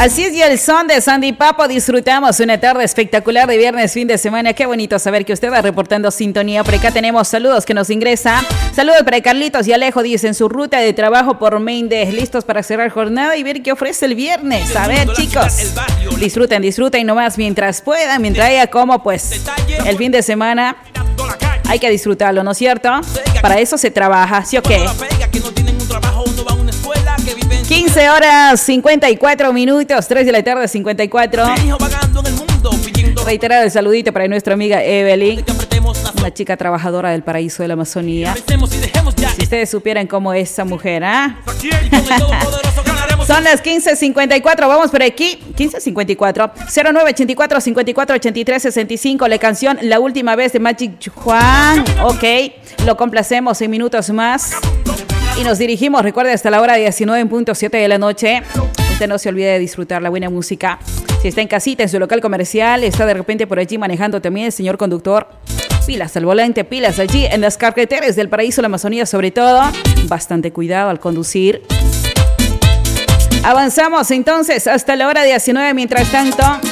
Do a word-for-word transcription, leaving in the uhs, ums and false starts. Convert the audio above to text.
Así es, y el son de Sandy Papo. Disfrutamos una tarde espectacular de viernes, fin de semana. Qué bonito saber que usted va reportando sintonía. Por acá tenemos saludos que nos ingresa. Saludos para Carlitos y Alejo, dice, en su ruta de trabajo por Méndez, listos para cerrar jornada y ver qué ofrece el viernes. A ver, chicos, disfruten, disfruten nomás mientras puedan, mientras haya como, pues, el fin de semana. Hay que disfrutarlo, ¿no es cierto? Para eso se trabaja, ¿sí o qué? quince horas cincuenta y cuatro minutos, tres de la tarde cincuenta y cuatro. Reiterar el saludito para nuestra amiga Evelyn, una chica trabajadora del paraíso de la Amazonía. Si ustedes supieran cómo es esa mujer, ¿ah? ¿eh? Son las quince cincuenta y cuatro, vamos por aquí. quince cincuenta y cuatro, cero nueve ochenta y cuatro, cincuenta y cuatro ochenta y tres sesenta y cinco. La canción La Última Vez de Magic Juan. Ok, lo complacemos en minutos más. Y nos dirigimos, recuerde, hasta la hora diecinueve punto siete de la noche. Usted no se olvide de disfrutar la buena música. Si está en casita, en su local comercial, está de repente por allí manejando también, el señor conductor. Pilas al volante, pilas allí en las carreteras del paraíso de la Amazonía, sobre todo. Bastante cuidado al conducir. Avanzamos entonces hasta la hora diecinueve. Mientras tanto,